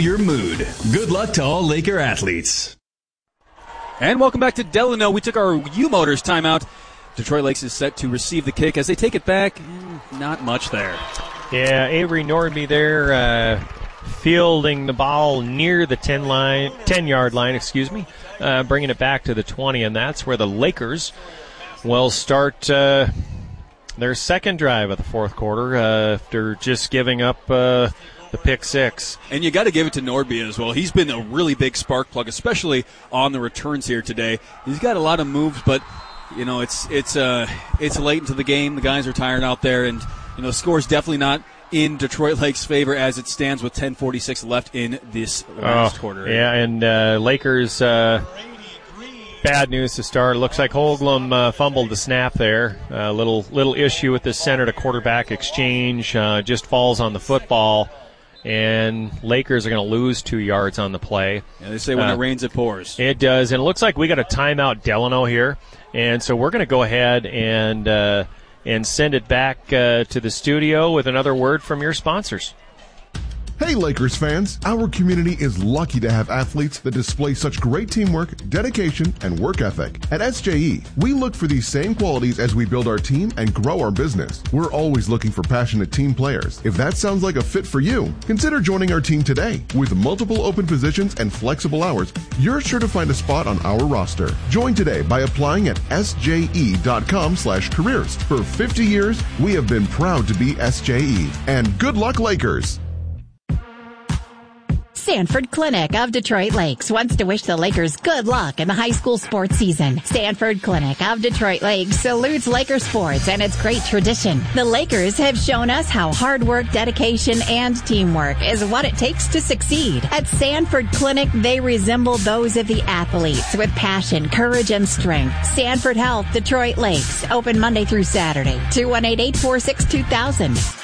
your mood. Good luck to all Laker athletes. And welcome back to Delano. We took our U-Motors timeout. Detroit Lakes is set to receive the kick. As they take it back, not much there. Yeah, Avery Nordby there fielding the ball near the 10-yard line, bringing it back to the 20, and that's where the Lakers will start their second drive of the fourth quarter after just giving up the pick six. And you got to give it to Nordby as well. He's been a really big spark plug, especially on the returns here today. He's got a lot of moves, but it's late into the game. The guys are tired out there, and the score's definitely not in Detroit Lakes' favor as it stands with 10:46 left in this last quarter. Yeah, and Lakers. Bad news to start. It looks like Hoagland fumbled the snap there. Little issue with the center to quarterback exchange. Just falls on the football, and Lakers are going to lose 2 yards on the play. Yeah, they say when it rains, it pours. It does, and it looks like we got a timeout Delano here, and so we're going to go ahead and send it back to the studio with another word from your sponsors. Hey Lakers fans, our community is lucky to have athletes that display such great teamwork, dedication, and work ethic. At SJE, we look for these same qualities as we build our team and grow our business. We're always looking for passionate team players. If that sounds like a fit for you, consider joining our team today. With multiple open positions and flexible hours, you're sure to find a spot on our roster. Join today by applying at sje.com/careers. For 50 years, we have been proud to be SJE. And good luck, Lakers! Sanford Clinic of Detroit Lakes wants to wish the Lakers good luck in the high school sports season. Sanford Clinic of Detroit Lakes salutes Laker sports and its great tradition. The Lakers have shown us how hard work, dedication, and teamwork is what it takes to succeed. At Sanford Clinic, they resemble those of the athletes with passion, courage, and strength. Sanford Health, Detroit Lakes, open Monday through Saturday, 218-846-2000.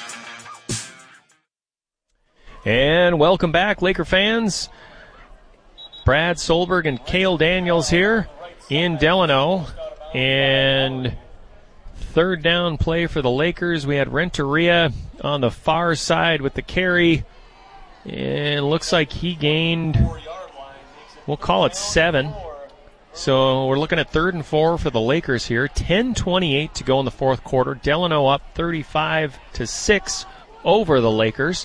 And welcome back, Laker fans. Brad Solberg and Cale Daniels here in Delano. And third down play for the Lakers. We had Renteria on the far side with the carry. And looks like he gained, we'll call it 7. So we're looking at 3rd and 4 for the Lakers here. 10:28 to go in the fourth quarter. Delano up 35-6 over the Lakers.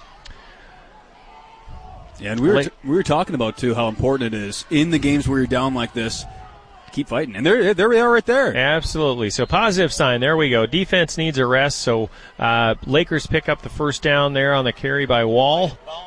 Yeah, and we were talking about, too, how important it is in the games where you're down like this, keep fighting. And there they are right there. Absolutely. So positive sign. There we go. Defense needs a rest. So Lakers pick up the first down there on the carry by Wall.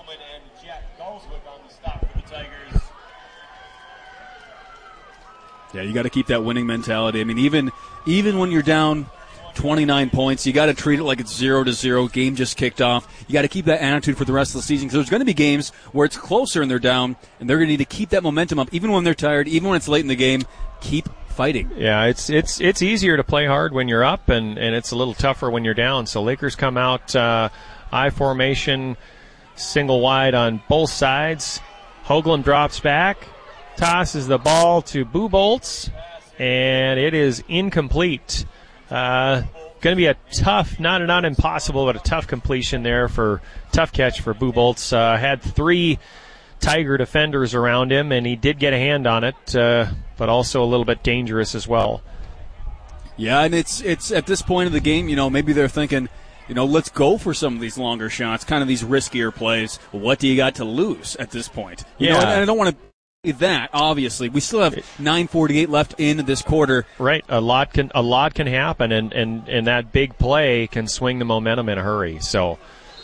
Yeah, you got to keep that winning mentality. I mean, even when you're down 29 points, you got to treat it like it's 0-0. Game just kicked off. You got to keep that attitude for the rest of the season, because there's going to be games where it's closer and they're down, and they're going to need to keep that momentum up, even when they're tired, even when it's late in the game. Keep fighting. Yeah, it's easier to play hard when you're up, and it's a little tougher when you're down. So Lakers come out I formation, single wide on both sides. Hoagland drops back, tosses the ball to Buboltz, and it is incomplete. Going to be a tough, not impossible, but a tough completion there tough catch for Buboltz. Had 3 Tiger defenders around him, and he did get a hand on it, but also a little bit dangerous as well. Yeah, and it's at this point of the game, maybe they're thinking, let's go for some of these longer shots, kind of these riskier plays. What do you got to lose at this point? And I don't want to that, obviously. We still have 9:48 left in this quarter. Right. A lot can happen, and that big play can swing the momentum in a hurry. So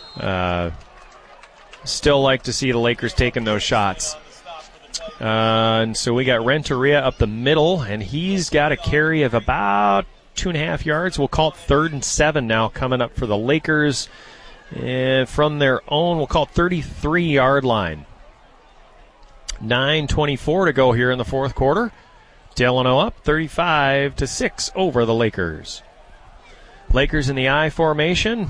still like to see the Lakers taking those shots. And so we got Renteria up the middle, and he's got a carry of about 2.5 yards. We'll call it 3rd and 7 now coming up for the Lakers. And from their own, we'll call it 33-yard line. 9:24 to go here in the fourth quarter. Delano up 35-6 over the Lakers. Lakers in the I formation.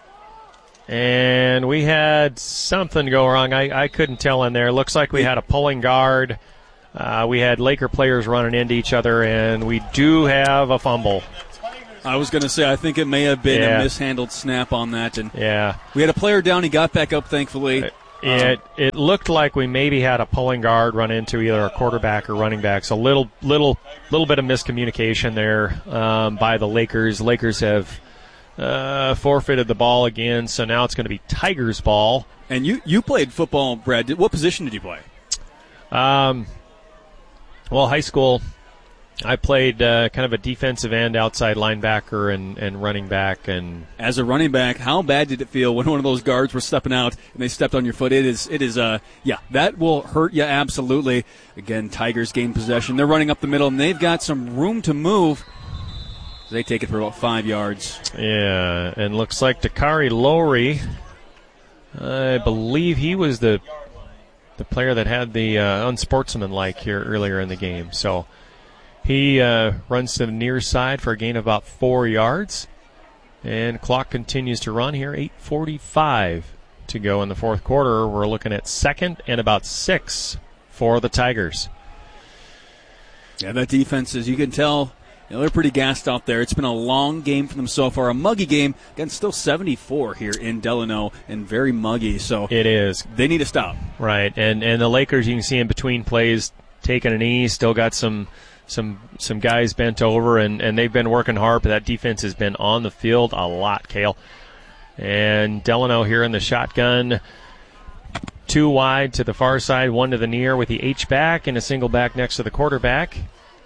And we had something go wrong. I couldn't tell in there. Looks like we had a pulling guard. We had Laker players running into each other, and we do have a fumble. I was going to say, I think it may have been a mishandled snap on that. And we had a player down. He got back up, thankfully. It looked like we maybe had a pulling guard run into either a quarterback or running back. So little bit of miscommunication there by the Lakers. Lakers have forfeited the ball again, so now it's going to be Tigers ball. And you played football, Brad. What position did you play? Well, high school, I played kind of a defensive end, outside linebacker, and running back. And as a running back, how bad did it feel when one of those guards were stepping out and they stepped on your foot? It is that will hurt you absolutely. Again, Tigers gain possession. They're running up the middle, and they've got some room to move. They take it for about 5 yards. Yeah, and looks like Dakari Lowry, I believe he was the player that had the unsportsmanlike here earlier in the game. So he runs to the near side for a gain of about 4 yards. And clock continues to run here. 8:45 to go in the fourth quarter. We're looking at 2nd and about 6 for the Tigers. Yeah, that defense, as you can tell, they're pretty gassed out there. It's been a long game for them so far. A muggy game. Again, still 74 here in Delano and very muggy. So it is. They need to stop. Right. And the Lakers, you can see in between plays, taking a knee, still got some guys bent over, and they've been working hard, but that defense has been on the field a lot, Cale. And Delano here in the shotgun. 2 wide to the far side, 1 to the near with the H-back and a single back next to the quarterback.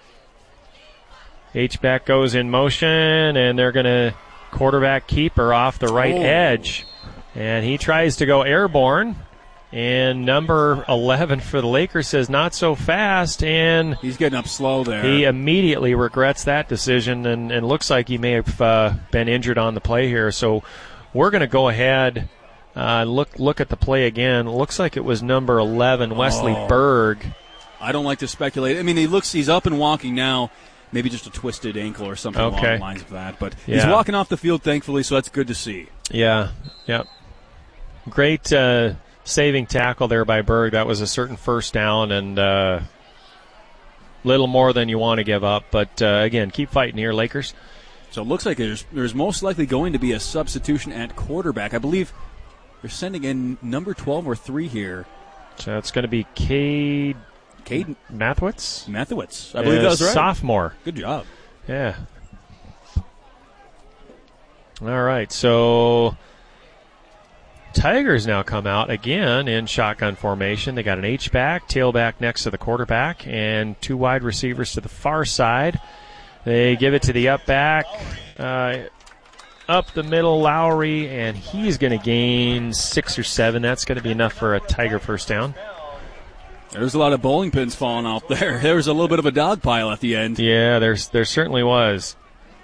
H-back goes in motion, and they're going to quarterback keeper off the right edge. And he tries to go airborne. And number 11 for the Lakers says not so fast. And he's getting up slow there. He immediately regrets that decision and looks like he may have been injured on the play here. So we're going to go ahead, look at the play again. Looks like it was number 11, Wesley Berg. I don't like to speculate. I mean, he's up and walking now. Maybe just a twisted ankle or something along the lines of that. But he's walking off the field, thankfully, so that's good to see. Yeah, yep. Great saving tackle there by Berg. That was a certain first down and little more than you want to give up. But, again, keep fighting here, Lakers. So it looks like there's most likely going to be a substitution at quarterback. I believe they're sending in number 12 or 3 here. So it's going to be Cade Mathewitz? Mathewitz. I believe that was right. Sophomore. Good job. Yeah. All right, so Tigers now come out again in shotgun formation. They got an H-back, tailback next to the quarterback, and 2 wide receivers to the far side. They give it to the up back, up the middle, Lowry, and he's going to gain 6 or 7. That's going to be enough for a Tiger first down. There's a lot of bowling pins falling out there. There was a little bit of a dog pile at the end. Yeah, there certainly was.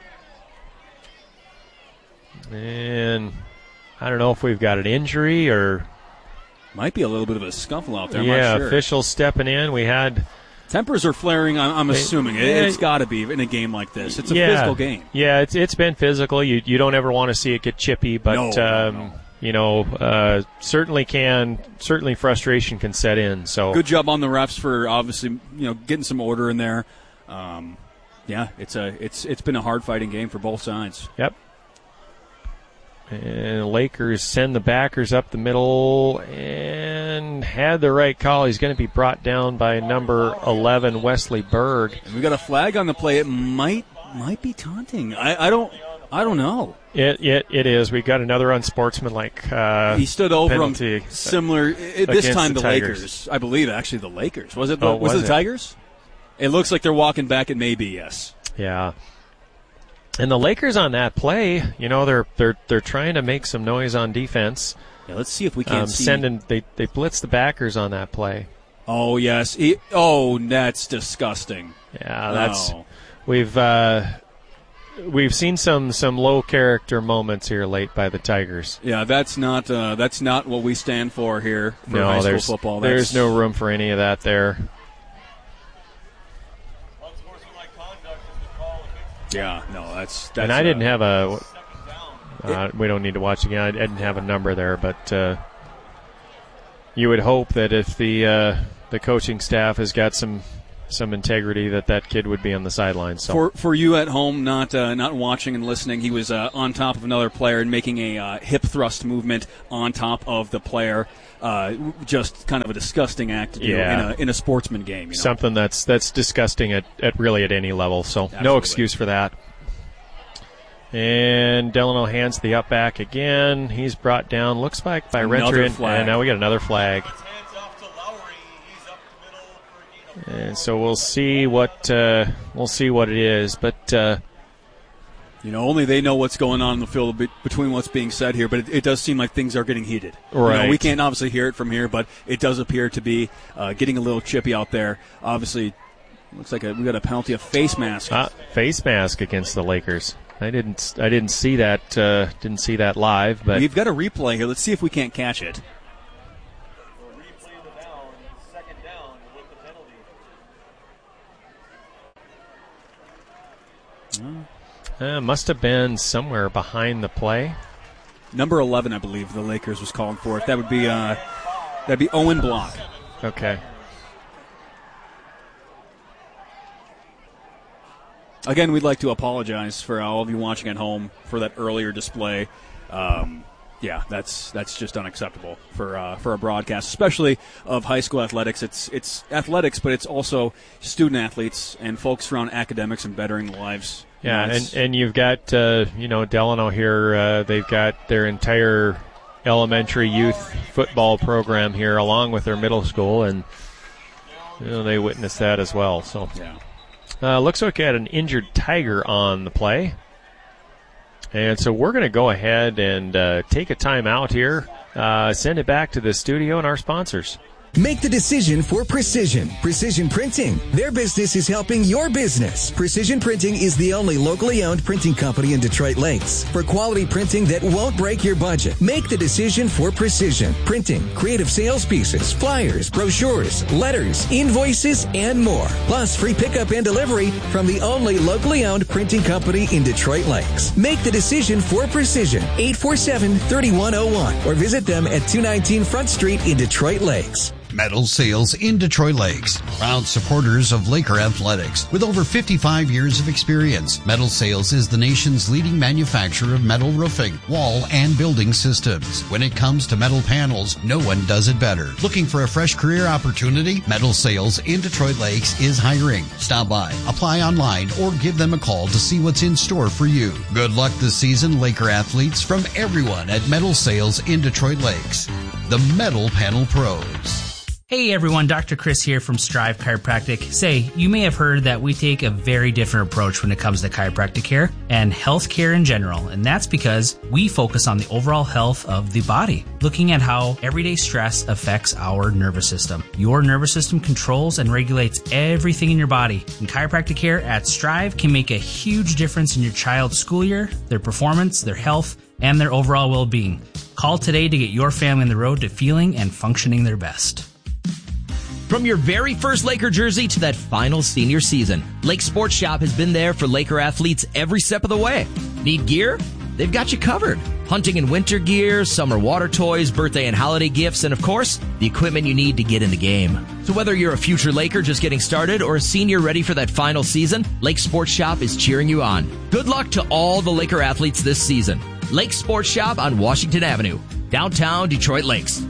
And I don't know if we've got an injury or... Might be a little bit of a scuffle out there. I'm not sure. Officials stepping in. We had... Tempers are flaring, I'm assuming. It's got to be in a game like this. It's a physical game. Yeah, it's been physical. You don't ever want to see it get chippy, but... No. Certainly frustration can set in. So good job on the refs for obviously, getting some order in there. It's been a hard fighting game for both sides. Yep. And Lakers send the backers up the middle and had the right call. He's going to be brought down by number 11, Wesley Berg. And we got a flag on the play. It might be taunting. I don't know. It is. We got another unsportsmanlike he stood over penalty him similar. This time the Lakers. I believe actually the Lakers. Was it the Tigers? It looks like they're walking back. It may be, yes. Yeah. And the Lakers on that play, they're trying to make some noise on defense. Yeah, let's see if we can see. They blitz the backers on that play. Oh yes. That's disgusting. Yeah, We've seen some low character moments here late by the Tigers. Yeah, that's not what we stand for here for high school football. There's no room for any of that there. Yeah, no, that's and I didn't have a. We don't need to watch again. I didn't have a number there, but you would hope that if the coaching staff has got some some integrity that kid would be on the sideline. So for you at home, not watching and listening, he was on top of another player and making a hip thrust movement on top of the player. Just kind of a disgusting act to do in a sportsman game. You know? Something that's disgusting at really at any level. So Absolutely. No excuse for that. And Delano hands the up back again. He's brought down, looks like by Renter, and now we got another flag. And so we'll see what it is, but only they know what's going on in the field between what's being said here. But it does seem like things are getting heated. Right. We can't obviously hear it from here, but it does appear to be getting a little chippy out there. Obviously, looks like we got a penalty of face mask. Face mask against the Lakers. I didn't see that. Didn't see that live, but we've got a replay here. Let's see if we can't catch it. Must have been somewhere behind the play. Number 11, I believe, the Lakers was calling for it. That would be that'd be Owen Block. Okay. Again, we'd like to apologize for all of you watching at home for that earlier display. That's just unacceptable for a broadcast, especially of high school athletics. It's athletics, but it's also student athletes and folks around academics and bettering lives. Yeah, and you've got Delano here. They've got their entire elementary youth football program here, along with their middle school, and they witnessed that as well. So yeah. Looks like we had an injured Tiger on the play. And so we're going to go ahead and take a timeout here, send it back to the studio and our sponsors. Make the decision for Precision. Precision Printing. Their business is helping your business. Precision Printing is the only locally owned printing company in Detroit Lakes. For quality printing that won't break your budget, make the decision for Precision Printing. Creative sales pieces, flyers, brochures, letters, invoices, and more. Plus free pickup and delivery from the only locally owned printing company in Detroit Lakes. Make the decision for Precision. 847-3101 or visit them at 219 Front Street in Detroit Lakes. Metal Sales in Detroit Lakes. Proud supporters of Laker Athletics. With over 55 years of experience, Metal Sales is the nation's leading manufacturer of metal roofing, wall, and building systems. When it comes to metal panels, no one does it better. Looking for a fresh career opportunity? Metal Sales in Detroit Lakes is hiring. Stop by, apply online, or give them a call to see what's in store for you. Good luck this season, Laker athletes, from everyone at Metal Sales in Detroit Lakes. The Metal Panel Pros. Hey everyone, Dr. Chris here from Strive Chiropractic. Say, you may have heard that we take a very different approach when it comes to chiropractic care and health care in general, and that's because we focus on the overall health of the body, looking at how everyday stress affects our nervous system. Your nervous system controls and regulates everything in your body, and chiropractic care at Strive can make a huge difference in your child's school year, their performance, their health, and their overall well-being. Call today to get your family on the road to feeling and functioning their best. From your very first Laker jersey to that final senior season, Lake Sports Shop has been there for Laker athletes every step of the way. Need gear? They've got you covered. Hunting and winter gear, summer water toys, birthday and holiday gifts, and of course, the equipment you need to get in the game. So whether you're a future Laker just getting started or a senior ready for that final season, Lake Sports Shop is cheering you on. Good luck to all the Laker athletes this season. Lake Sports Shop on Washington Avenue, downtown Detroit Lakes.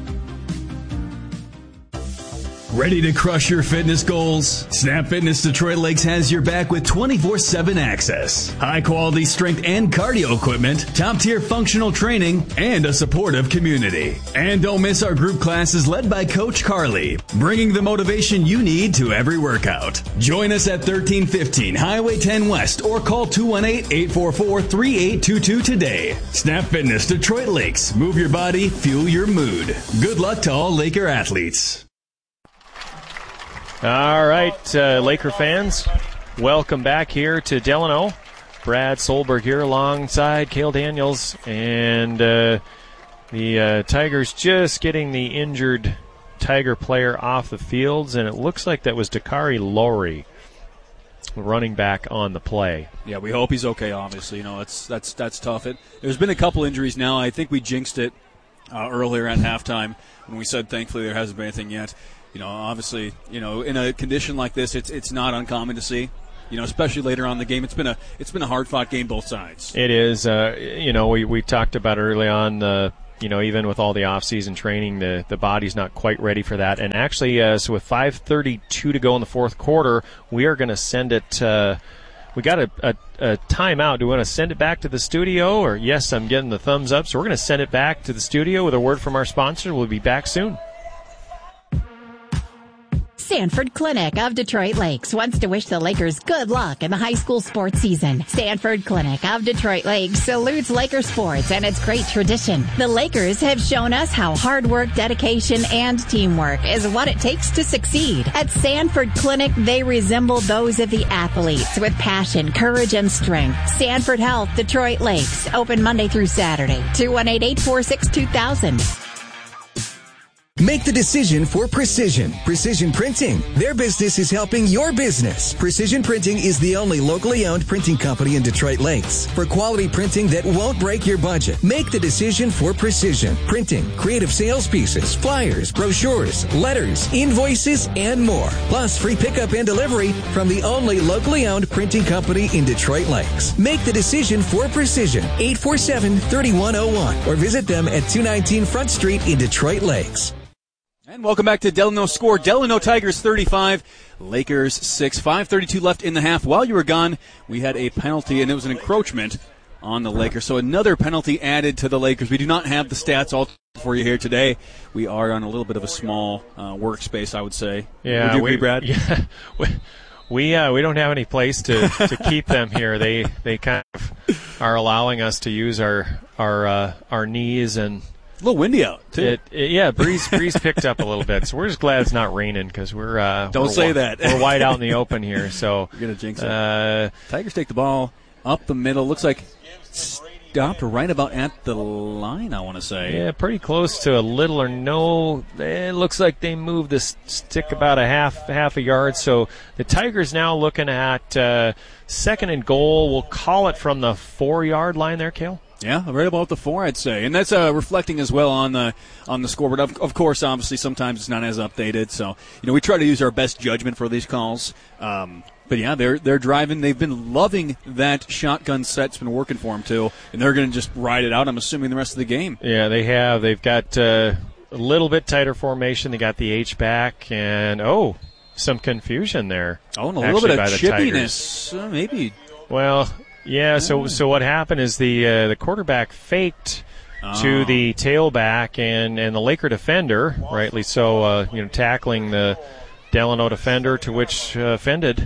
Ready to crush your fitness goals? Snap Fitness Detroit Lakes has your back with 24/7 access, high-quality strength and cardio equipment, top-tier functional training, and a supportive community. And don't miss our group classes led by Coach Carly, bringing the motivation you need to every workout. Join us at 1315 Highway 10 West or call 218-844-3822 today. Snap Fitness Detroit Lakes. Move your body, fuel your mood. Good luck to all Laker athletes. All right, Laker fans, welcome back here to Delano. Brad Solberg here alongside Cale Daniels, and the Tigers just getting the injured Tiger player off the fields, and it looks like that was Dakari Lowry, running back on the play. Yeah, we hope he's okay. Obviously, that's tough. There's been a couple injuries now. I think we jinxed it earlier at halftime when we said thankfully there hasn't been anything yet. Obviously, in a condition like this, it's not uncommon to see. Especially later on in the game, it's been a hard-fought game both sides. It is. We talked about early on. Even with all the off-season training, the body's not quite ready for that. And actually, so with 5:32 to go in the fourth quarter, we are going to send it. We got a timeout. Do we want to send it back to the studio? Or yes, I'm getting the thumbs up. So we're going to send it back to the studio with a word from our sponsor. We'll be back soon. Sanford Clinic of Detroit Lakes wants to wish the Lakers good luck in the high school sports season. Sanford Clinic of Detroit Lakes salutes Laker sports and its great tradition. The Lakers have shown us how hard work, dedication, and teamwork is what it takes to succeed. At Sanford Clinic, they resemble those of the athletes with passion, courage, and strength. Sanford Health, Detroit Lakes, open Monday through Saturday, 218-846-2000. Make the decision for Precision. Precision Printing. Their business is helping your business. Precision Printing is the only locally owned printing company in Detroit Lakes. For quality printing that won't break your budget, make the decision for Precision Printing. Creative sales pieces, flyers, brochures, letters, invoices, and more. Plus free pickup and delivery from the only locally owned printing company in Detroit Lakes. Make the decision for Precision. 847-3101 or visit them at 219 Front Street in Detroit Lakes. And welcome back to Delano Score. Delano Tigers 35, Lakers 6. 5:32 left in the half. While you were gone, we had a penalty, and it was an encroachment on the Lakers. So another penalty added to the Lakers. We do not have the stats all for you here today. We are on a little bit of a small workspace, I would say. Yeah, would you agree, Brad? Yeah, we don't have any place to keep them here. They kind of are allowing us to use our knees and. A little windy out, too. Breeze picked up a little bit, so we're just glad it's not raining because we're that. We're wide out in the open here, so we're gonna jinx it. Tigers take the ball up the middle. Looks like stopped right about at the line, I want to say. Yeah, pretty close to a little or no. It looks like they moved the stick about a half a yard. So the Tigers now looking at second and goal. We'll call it from the 4-yard line there, Cale. Yeah, right about the 4, I'd say. And that's reflecting as well on the scoreboard. Of course, obviously, sometimes it's not as updated. So, we try to use our best judgment for these calls. But, yeah, they're driving. They've been loving that shotgun set. It's been working for them, too. And they're going to just ride it out, I'm assuming, the rest of the game. Yeah, they have. They've got a little bit tighter formation. They got the H back. And, some confusion there. Oh, and a little bit of chippiness. Maybe. Well... Yeah, so what happened is the quarterback faked to the tailback and the Laker defender, rightly so, tackling the Delano defender, to which offended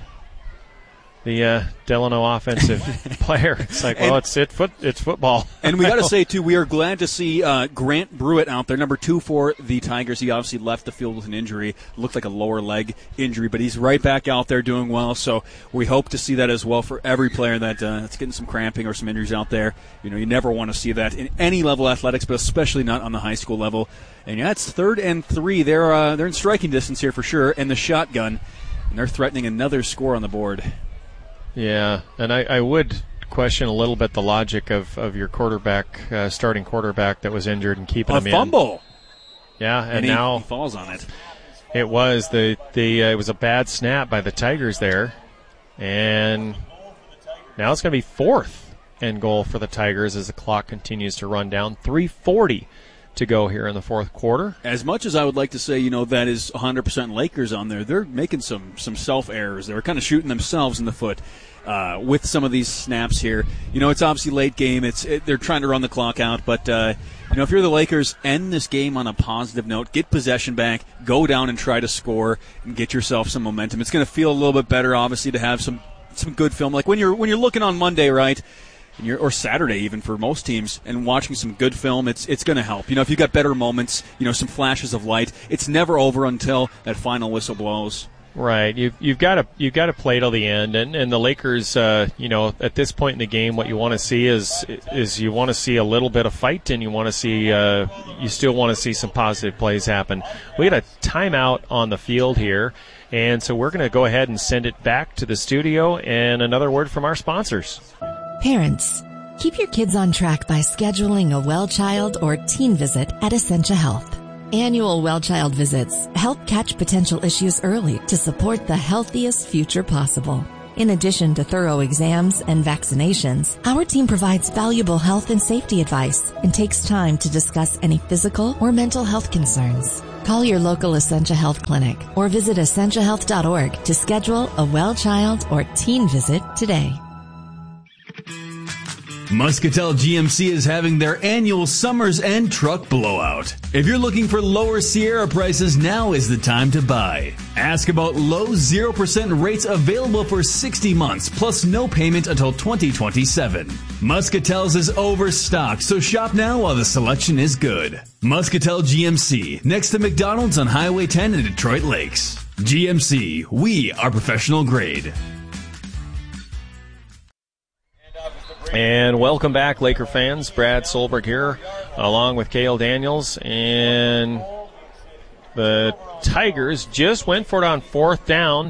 the Delano offensive player. It's like, well, it's football. And we got to say, too, we are glad to see Grant Brewitt out there, number 2 for the Tigers. He obviously left the field with an injury. Looked like a lower leg injury, but he's right back out there doing well. So we hope to see that as well for every player that's getting some cramping or some injuries out there. You never want to see that in any level of athletics, but especially not on the high school level. And yeah, it's 3rd and 3. They're in striking distance here for sure, and the shotgun, and they're threatening another score on the board. Yeah, and I would question a little bit the logic of your quarterback, starting quarterback that was injured and keeping him in. A fumble. Yeah, and now he falls on it. It was it was a bad snap by the Tigers there, and now it's going to be 4th and goal for the Tigers as the clock continues to run down. 3:40 to go here in the fourth quarter. As much as I would like to say, that is 100% Lakers on there, they're making some self-errors. They're kind of shooting themselves in the foot with some of these snaps here. It's obviously late game. They're trying to run the clock out, but if you're the Lakers, end this game on a positive note. Get possession back, go down and try to score, and get yourself some momentum. It's going to feel a little bit better, obviously, to have some good film. Like when you're looking on Monday, right? Or Saturday even for most teams, and watching some good film, it's going to help. If you've got better moments, some flashes of light, it's never over until that final whistle blows. Right. You've got to play till the end, and the Lakers, at this point in the game, what you want to see is you want to see a little bit of fight, and you want to see you still want to see some positive plays happen. We had a timeout on the field here, and so we're going to go ahead and send it back to the studio, and another word from our sponsors. Parents, Keep your kids on track by scheduling a well-child or teen visit at Essentia Health. Annual well-child visits help catch potential issues early to support the healthiest future possible. In addition to thorough exams and vaccinations, our team provides valuable health and safety advice and takes time to discuss any physical or mental health concerns. Call your local Essentia Health clinic or visit essentiahealth.org to schedule a well-child or teen visit today. Muscatel GMC is having their annual Summer's End truck blowout. If you're looking for lower Sierra prices, now is the time to buy. Ask about low 0% rates available for 60 months, plus no payment until 2027. Muscatel's is overstocked, so shop now while the selection is good. Muscatel GMC, next to McDonald's on Highway 10 in Detroit Lakes. GMC, we are professional grade. And welcome back, Laker fans. Brad Solberg here, along with Cale Daniels. And the Tigers just went for it on 4th down.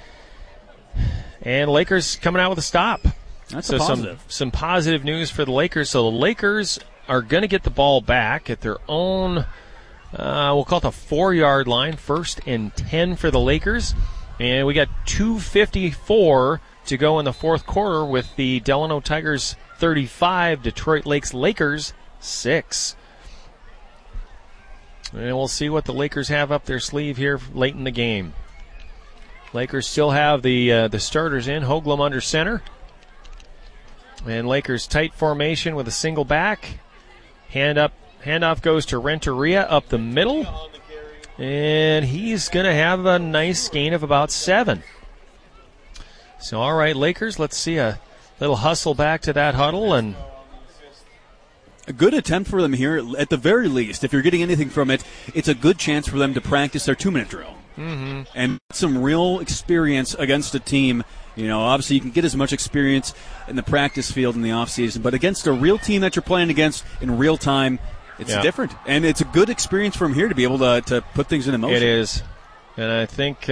And Lakers coming out with a stop. That's a positive. Some positive news for the Lakers. So the Lakers are going to get the ball back at their own, we'll call it the 4-yard line. 1st and 10 for the Lakers. And we got 2:54 to go in the 4th quarter with the Delano Tigers 35, Detroit Lakers 6. And we'll see what the Lakers have up their sleeve here late in the game. Lakers still have the starters in. Hoagland under center. And Lakers tight formation with a single back. Handoff goes to Renteria up the middle. And he's going to have a nice gain of about 7. So, all right, Lakers, let's see a little hustle back to that huddle. And a good attempt for them here, at the very least. If you're getting anything from it, it's a good chance for them to practice their 2-minute drill. Mm-hmm. And some real experience against a team. You know, obviously you can get as much experience in the practice field in the offseason, but against a real team that you're playing against in real time, it's different. And it's a good experience from here to be able to put things into motion. It is. And I think...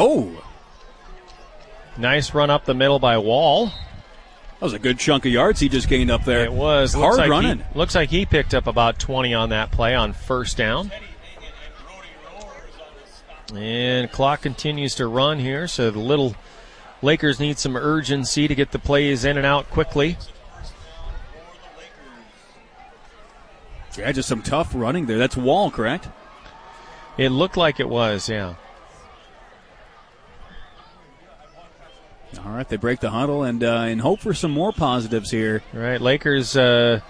nice run up the middle by Wall. That was a good chunk of yards he just gained up there. It was. Hard running. Looks like he picked up about 20 on that play on 1st down. And clock continues to run here, so the little Lakers need some urgency to get the plays in and out quickly. Yeah, just some tough running there. That's Wall, correct? It looked like it was, yeah. All right, they break the huddle and hope for some more positives here. All right, Lakers tight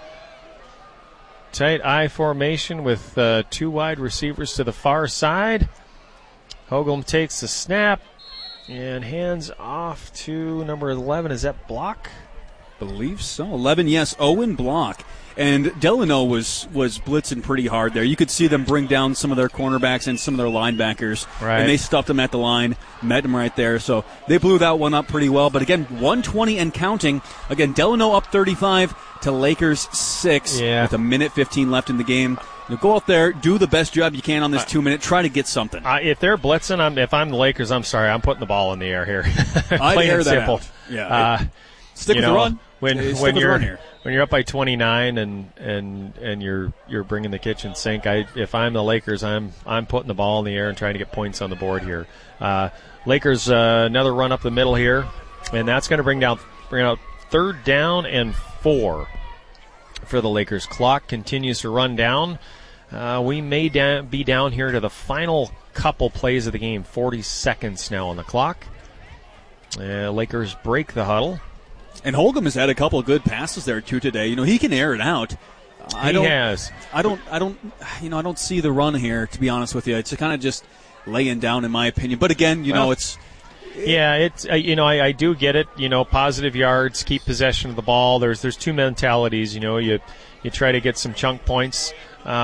I formation with 2 wide receivers to the far side. Hoagland takes the snap and hands off to number 11. Is that Block? Believe so. 11, yes. Owen Block. And Delano was blitzing pretty hard there. You could see them bring down some of their cornerbacks and some of their linebackers. Right. And they stuffed them at the line, met them right there. So they blew that one up pretty well. But again, 120 and counting. Again, Delano up 35 to Lakers 6 with 1:15 left in the game. You go out there, do the best job you can on this 2-minute, try to get something. If they're blitzing, if I'm the Lakers, I'm sorry, I'm putting the ball in the air here. I'd air that simple. out. Yeah. Stick with the run. When you're up by 29 and you're bringing the kitchen sink, if I'm the Lakers, I'm putting the ball in the air and trying to get points on the board here. Lakers another run up the middle here, and that's going to bring out 3rd down and 4 for the Lakers. Clock continues to run down. We may be down here to the final couple plays of the game. 40 seconds now on the clock. Lakers break the huddle. And Hoagland has had a couple of good passes there too today. You know, he can air it out. He has. I don't see the run here, to be honest with you. It's kind of just laying down, in my opinion. But again, it's. Yeah, it's I do get it. Positive yards, keep possession of the ball. There's 2 mentalities. You try to get some chunk points.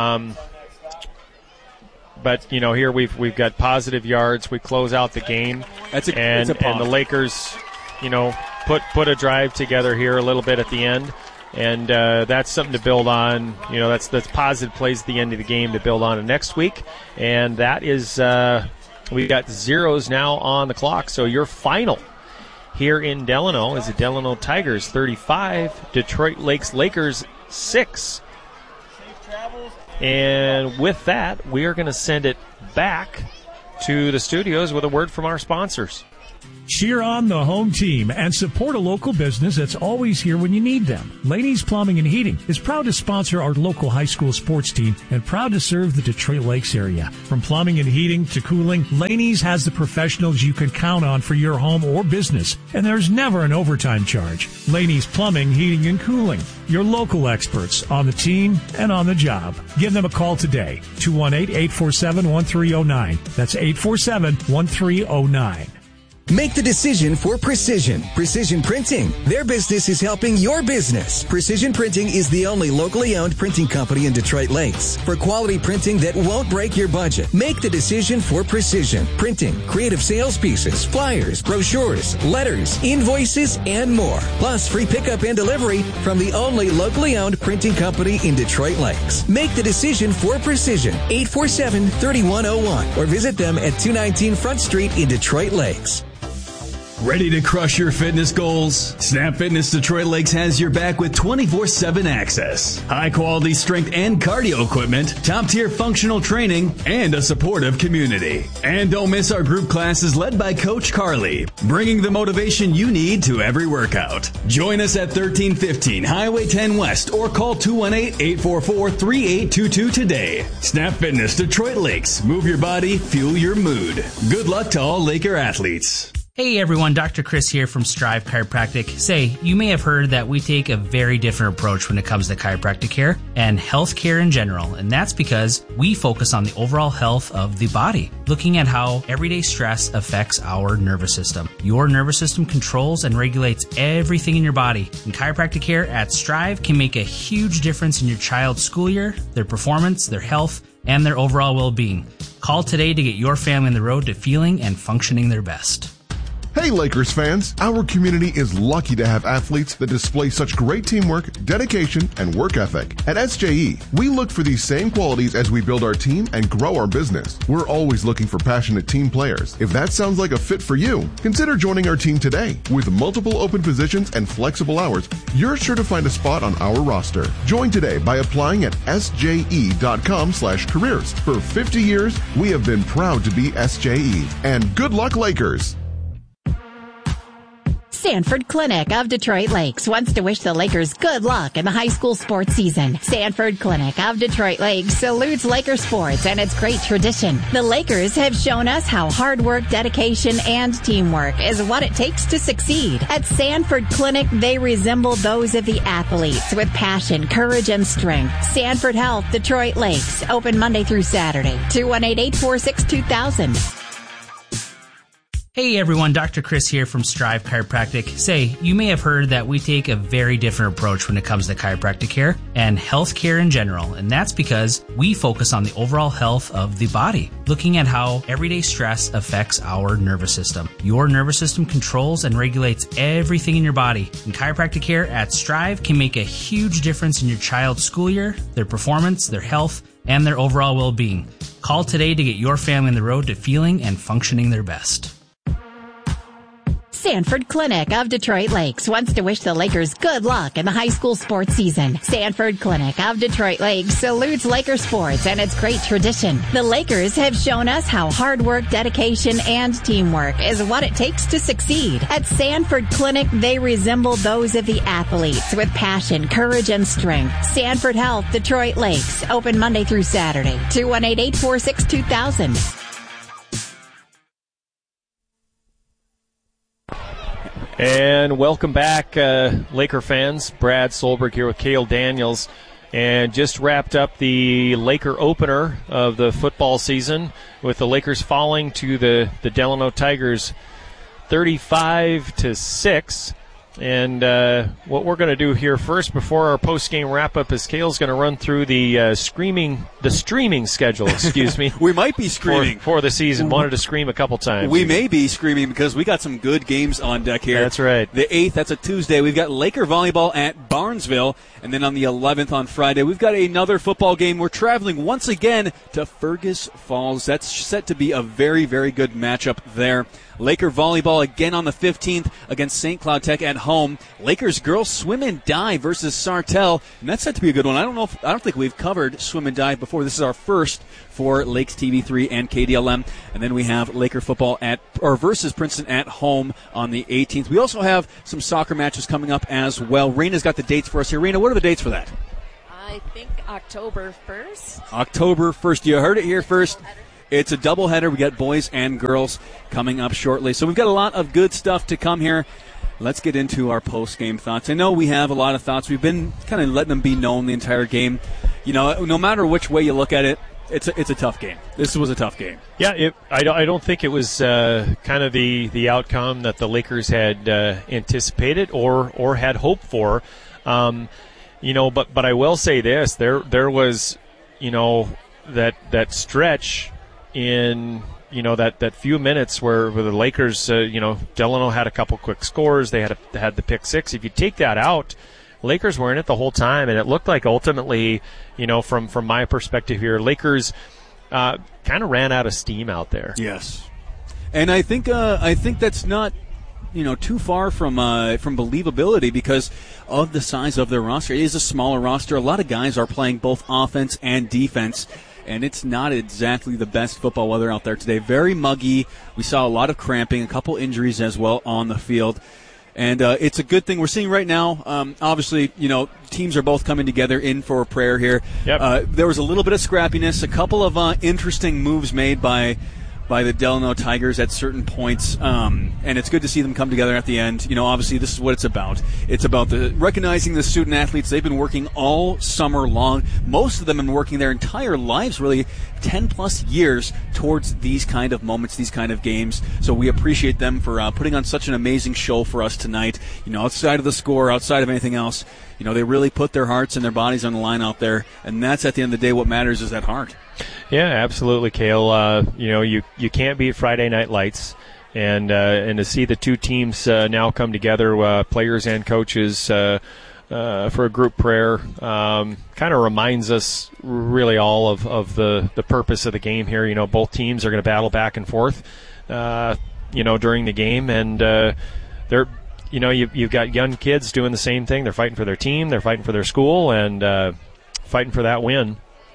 But here we've got positive yards. We close out the game. And the Lakers, put a drive together here a little bit at the end, and that's something to build on. That's positive plays at the end of the game to build on next week, and that is we've got zeros now on the clock. So your final here in Delano is the Delano Tigers 35, Detroit Lakes Lakers 6. And with that, we are going to send it back to the studios with a word from our sponsors. Cheer on the home team and support a local business that's always here when you need them. Laney's Plumbing and Heating is proud to sponsor our local high school sports team and proud to serve the Detroit Lakes area. From plumbing and heating to cooling, Laney's has the professionals you can count on for your home or business, and there's never an overtime charge. Laney's Plumbing, Heating, and Cooling, your local experts on the team and on the job. Give them a call today, 218-847-1309. That's 847-1309. Make the decision for Precision. Precision Printing. Their business is helping your business. Precision Printing is the only locally owned printing company in Detroit Lakes. For quality printing that won't break your budget, make the decision for Precision Printing. Creative sales pieces, flyers, brochures, letters, invoices, and more. Plus free pickup and delivery from the only locally owned printing company in Detroit Lakes. Make the decision for Precision. 847-3101 or visit them at 219 Front Street in Detroit Lakes. Ready to crush your fitness goals? Snap Fitness Detroit Lakes has your back with 24/7 access. High quality strength and cardio equipment, top tier functional training, and a supportive community. And don't miss our group classes led by Coach Carly, bringing the motivation you need to every workout. Join us at 1315 Highway 10 West or call 218-844-3822 today. Snap Fitness Detroit Lakes. Move your body, fuel your mood. Good luck to all Laker athletes. Hey everyone, Dr. Chris here from Strive Chiropractic. Say, you may have heard that we take a very different approach when it comes to chiropractic care and health care in general, and that's because we focus on the overall health of the body, looking at how everyday stress affects our nervous system. Your nervous system controls and regulates everything in your body, and chiropractic care at Strive can make a huge difference in your child's school year, their performance, their health, and their overall well-being. Call today to get your family on the road to feeling and functioning their best. Hey Lakers fans, our community is lucky to have athletes that display such great teamwork, dedication, and work ethic. At SJE, we look for these same qualities as we build our team and grow our business. We're always looking for passionate team players. If that sounds like a fit for you, consider joining our team today. With multiple open positions and flexible hours, you're sure to find a spot on our roster. Join today by applying at sje.com/careers. For 50 years, we have been proud to be SJE. And good luck, Lakers! Sanford Clinic of Detroit Lakes wants to wish the Lakers good luck in the high school sports season. Sanford Clinic of Detroit Lakes salutes Laker sports and its great tradition. The Lakers have shown us how hard work, dedication, and teamwork is what it takes to succeed. At Sanford Clinic, they resemble those of the athletes with passion, courage, and strength. Sanford Health, Detroit Lakes, open Monday through Saturday, 218-846-2000. Hey everyone, Dr. Chris here from Strive Chiropractic. Say, you may have heard that we take a very different approach when it comes to chiropractic care and health care in general, and that's because we focus on the overall health of the body, looking at how everyday stress affects our nervous system. Your nervous system controls and regulates everything in your body, and chiropractic care at Strive can make a huge difference in your child's school year, their performance, their health, and their overall well-being. Call today to get your family on the road to feeling and functioning their best. Sanford Clinic of Detroit Lakes wants to wish the Lakers good luck in the high school sports season. Sanford Clinic of Detroit Lakes salutes Laker sports and its great tradition. The Lakers have shown us how hard work, dedication, and teamwork is what it takes to succeed. At Sanford Clinic, they resemble those of the athletes with passion, courage, and strength. Sanford Health, Detroit Lakes, open Monday through Saturday, 218-846-2000. And welcome back, Laker fans. Brad Solberg here with Cale Daniels. And just wrapped up the Laker opener of the football season with the Lakers falling to the Delano Tigers 35-6. And what we're going to do here first, before our post-game wrap-up, is Cale's going to run through the streaming schedule. Excuse me. We might be screaming for the season. Wanted to scream a couple times. We may be screaming because we got some good games on deck here. That's right. The 8th, that's a Tuesday. We've got Laker volleyball at Barnesville, and then on the 11th on Friday, we've got another football game. We're traveling once again to Fergus Falls. That's set to be a very, very good matchup there. Laker volleyball again on the 15th against St. Cloud Tech at home. Lakers girls swim and dive versus Sartell, and that's set to be a good one. I don't think we've covered swim and dive before. This is our first for Lakes TV3 and KDLM, and then we have Laker football versus Princeton at home on the 18th. We also have some soccer matches coming up as well. Raina's got the dates for us here. Raina, what are the dates for that? I think October 1st. October 1st. You heard it here first. It's a doubleheader. We got boys and girls coming up shortly. So we've got a lot of good stuff to come here. Let's get into our post-game thoughts. I know we have a lot of thoughts. We've been kind of letting them be known the entire game. You know, no matter which way you look at it, it's a tough game. This was a tough game. Yeah, I don't think it was kind of the outcome that the Lakers had anticipated or had hoped for. You know, but I will say this: there was, you know, that stretch in, you know, that few minutes where the Lakers, you know, Delano had a couple quick scores. They had the pick six. If you take that out, Lakers were in it the whole time, and it looked like ultimately, you know, from my perspective here, Lakers kind of ran out of steam out there. Yes, and I think that's not, you know, too far from believability because of the size of their roster. It is a smaller roster. A lot of guys are playing both offense and defense, and it's not exactly the best football weather out there today. Very muggy. We saw a lot of cramping, a couple injuries as well on the field. And it's a good thing we're seeing right now. Obviously, you know, teams are both coming together in for a prayer here. Yep. There was a little bit of scrappiness, a couple of interesting moves made by the Delano Tigers at certain points, and it's good to see them come together at the end. You know, obviously this is what it's about. It's about recognizing the student athletes. They've been working all summer long. Most of them have been working their entire lives, really 10-plus years, towards these kind of moments, these kind of games. So we appreciate them for putting on such an amazing show for us tonight. You know, outside of the score, outside of anything else, you know, they really put their hearts and their bodies on the line out there, and that's at the end of the day what matters is that heart. Yeah, absolutely, Cale. You know, you can't beat Friday Night Lights, and to see the two teams now come together, players and coaches, for a group prayer, kind of reminds us really all of the purpose of the game here. You know, both teams are going to battle back and forth, you know, during the game, and they're, you know, you've got young kids doing the same thing. They're fighting for their team, they're fighting for their school, and fighting for that win.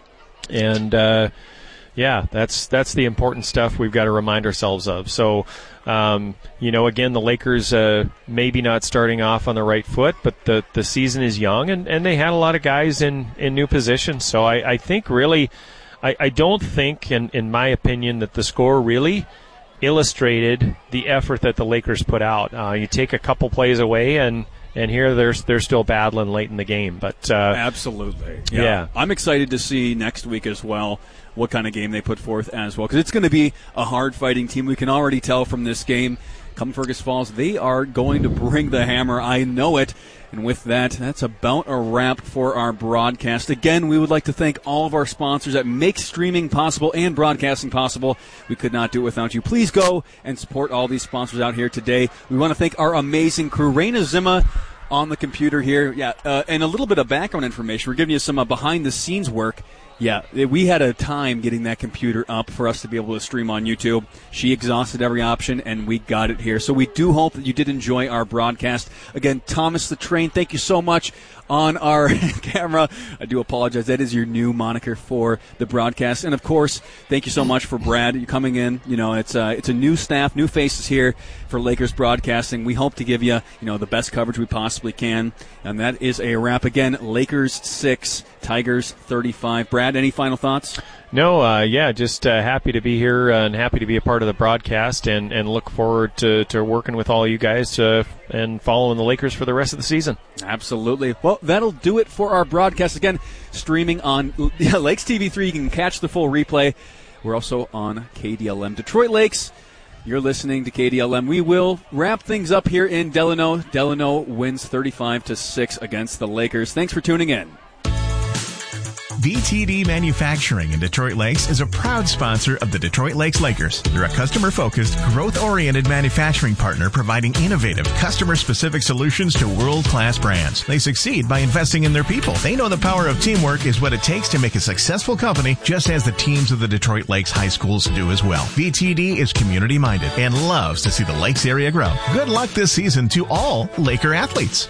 And yeah, that's the important stuff we've got to remind ourselves of. So, you know, again, the Lakers maybe not starting off on the right foot, but the season is young, and they had a lot of guys in new positions. So I think really, I don't think, in my opinion, that the score really illustrated the effort that the Lakers put out. You take a couple plays away, and here they're still battling late in the game. But absolutely, yeah. I'm excited to see next week as well what kind of game they put forth as well, because it's going to be a hard-fighting team. We can already tell from this game, come Fergus Falls, they are going to bring the hammer. I know it. And with that, that's about a wrap for our broadcast. Again, we would like to thank all of our sponsors that make streaming possible and broadcasting possible. We could not do it without you. Please go and support all these sponsors out here today. We want to thank our amazing crew, Raina Zima on the computer here. And a little bit of background information. We're giving you some behind-the-scenes work. Yeah, we had a time getting that computer up for us to be able to stream on YouTube. She exhausted every option, and we got it here. So we do hope that you did enjoy our broadcast. Again, Thomas the Train, thank you so much on our camera. I do apologize. That is your new moniker for the broadcast. And, of course, thank you so much for Brad. You coming in. You know, it's a new staff, new faces here for Lakers Broadcasting. We hope to give you, the best coverage we possibly can. And that is a wrap. Again, Lakers 6, Tigers 35. Brad, any final thoughts? No, just happy to be here and happy to be a part of the broadcast, and look forward to working with all you guys and following the Lakers for the rest of the season. Absolutely. Well, that'll do it for our broadcast. Again, streaming on Lakes TV3. You can catch the full replay. We're also on KDLM Detroit Lakes. You're listening to KDLM. We will wrap things up here in Delano. Delano wins 35-6 against the Lakers. Thanks for tuning in. BTD Manufacturing in Detroit Lakes is a proud sponsor of the Detroit Lakes Lakers. They're a customer-focused, growth-oriented manufacturing partner providing innovative, customer-specific solutions to world-class brands. They succeed by investing in their people. They know the power of teamwork is what it takes to make a successful company, just as the teams of the Detroit Lakes High Schools do as well. BTD is community-minded and loves to see the Lakes area grow. Good luck this season to all Laker athletes.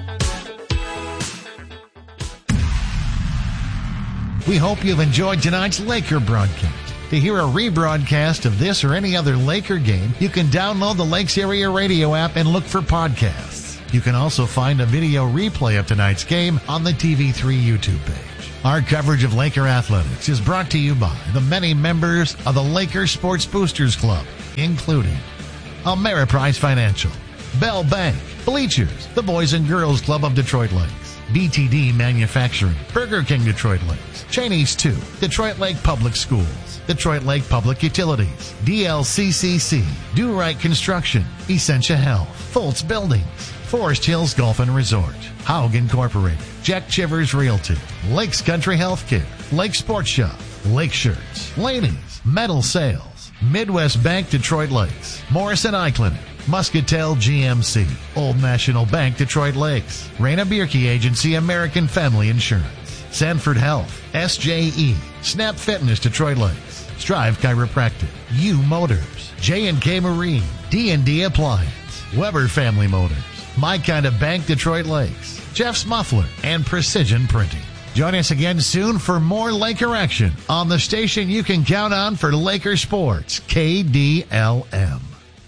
We hope you've enjoyed tonight's Laker broadcast. To hear a rebroadcast of this or any other Laker game, you can download the Lakes Area Radio app and look for podcasts. You can also find a video replay of tonight's game on the TV3 YouTube page. Our coverage of Laker athletics is brought to you by the many members of the Laker Sports Boosters Club, including Ameriprise Financial, Bell Bank, Bleachers, the Boys and Girls Club of Detroit Lakes, BTD Manufacturing, Burger King Detroit Lakes, Chinese 2, Detroit Lake Public Schools, Detroit Lake Public Utilities, DLCCC, Do Right Construction, Essentia Health, Foltz Buildings, Forest Hills Golf and Resort, Haug Incorporated, Jack Chivers Realty, Lakes Country Healthcare, Lake Sports Shop, Lake Shirts, Laney's, Metal Sales, Midwest Bank Detroit Lakes, Morrison Eye Clinic, Muscatel GMC, Old National Bank Detroit Lakes, Raina Bierke Agency American Family Insurance, Sanford Health, SJE, Snap Fitness Detroit Lakes, Strive Chiropractic, U Motors, J&K Marine, D&D Appliance, Weber Family Motors, My Kind of Bank Detroit Lakes, Jeff's Muffler, and Precision Printing. Join us again soon for more Laker action on the station you can count on for Laker sports, KDLM.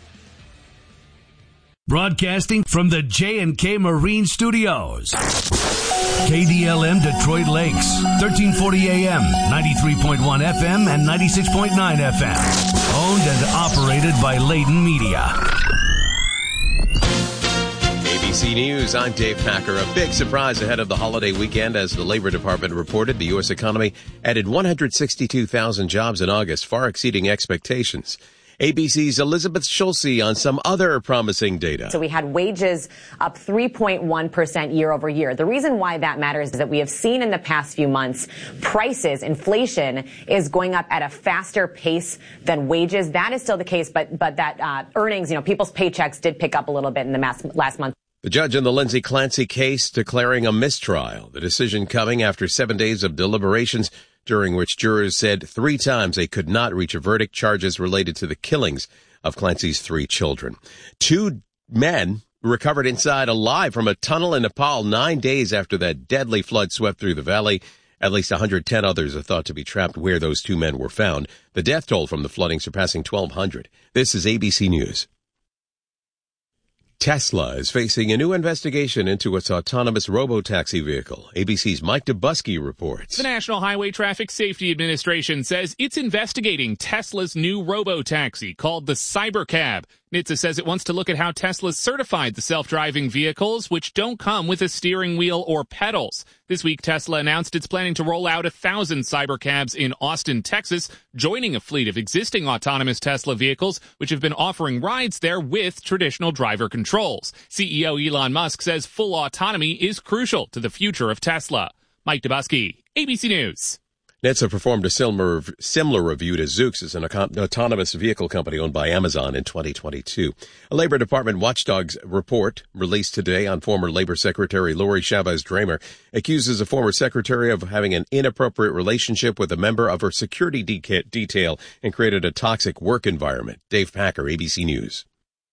Broadcasting from the J&K Marine Studios. KDLM Detroit Lakes, 1340 AM, 93.1 FM, and 96.9 FM. Owned and operated by Layton Media. ABC News, I'm Dave Packer. A big surprise ahead of the holiday weekend as the Labor Department reported the U.S. economy added 162,000 jobs in August, far exceeding expectations. ABC's Elizabeth Schulze on some other promising data. So we had wages up 3.1% year over year. The reason why that matters is that we have seen in the past few months prices, inflation is going up at a faster pace than wages. That is still the case, but that earnings, people's paychecks did pick up a little bit in the last month. The judge in the Lindsay Clancy case declaring a mistrial. The decision coming after 7 days of deliberations, during which jurors said 3 times they could not reach a verdict, charges related to the killings of Clancy's 3 children. 2 men recovered inside alive from a tunnel in Nepal 9 days after that deadly flood swept through the valley. At least 110 others are thought to be trapped where those 2 men were found. The death toll from the flooding surpassing 1,200. This is ABC News. Tesla is facing a new investigation into its autonomous robo-taxi vehicle. ABC's Mike Dubusky reports. The National Highway Traffic Safety Administration says it's investigating Tesla's new robo-taxi called the Cybercab. NHTSA says it wants to look at how Tesla's certified the self-driving vehicles, which don't come with a steering wheel or pedals. This week, Tesla announced it's planning to roll out 1,000 Cybercabs in Austin, Texas, joining a fleet of existing autonomous Tesla vehicles, which have been offering rides there with traditional driver controls. CEO Elon Musk says full autonomy is crucial to the future of Tesla. Mike Dubusky, ABC News. NHTSA performed a similar review to Zoox as an autonomous vehicle company owned by Amazon in 2022. A Labor Department watchdog's report released today on former Labor Secretary Lori Chavez-Dramer accuses a former secretary of having an inappropriate relationship with a member of her security detail and created a toxic work environment. Dave Packer, ABC News.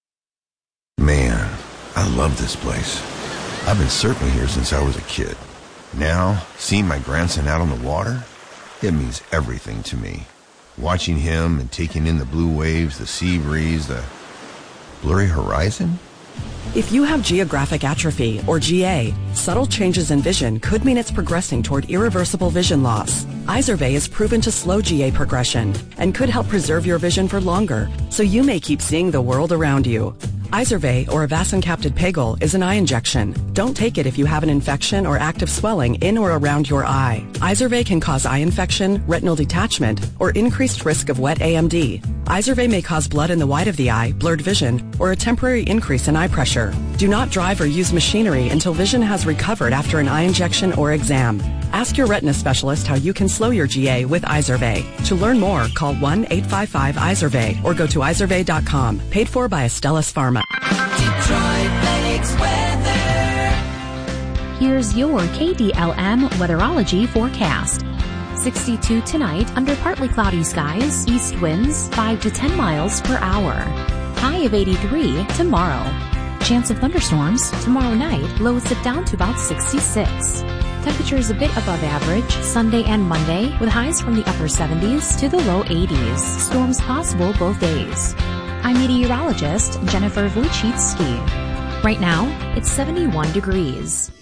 Man, I love this place. I've been surfing here since I was a kid. Now, seeing my grandson out on the water, it means everything to me. Watching him and taking in the blue waves, the sea breeze, the blurry horizon. If you have geographic atrophy, or GA, subtle changes in vision could mean it's progressing toward irreversible vision loss. Izervay is proven to slow GA progression and could help preserve your vision for longer, so you may keep seeing the world around you. Izervay, or avacincaptad pegol, is an eye injection. Don't take it if you have an infection or active swelling in or around your eye. Izervay can cause eye infection, retinal detachment, or increased risk of wet AMD. Izervay may cause blood in the white of the eye, blurred vision, or a temporary increase in eye pressure. Do not drive or use machinery until vision has recovered after an eye injection or exam. Ask your retina specialist how you can slow your GA with Izervay. To learn more, call 1-855-IZERVAY or go to izervay.com. Paid for by Astellas Pharma. Detroit Lakes weather. Here's your KDLM weatherology forecast. 62 tonight under partly cloudy skies, east winds 5 to 10 miles per hour. High of 83 tomorrow. Chance of thunderstorms tomorrow night, lows dip down to about 66. Temperatures a bit above average Sunday and Monday with highs from the upper 70s to the low 80s. Storms possible both days. I'm meteorologist Jennifer Wojcicki. Right now, it's 71 degrees.